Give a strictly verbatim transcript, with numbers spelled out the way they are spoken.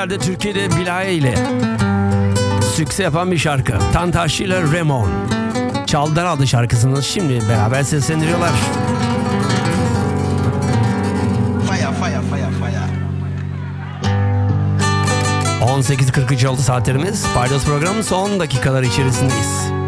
günlerde Türkiye'de Bilal ile sükse yapan bir şarkı. Tantaşi ile Remon. Çaldılar adlı şarkısını şimdi beraber seslendiriyorlar. Fire, fire, fire, fire. on sekiz kırk üç oldu saatlerimiz. Paydos programının son dakikalar içerisindeyiz.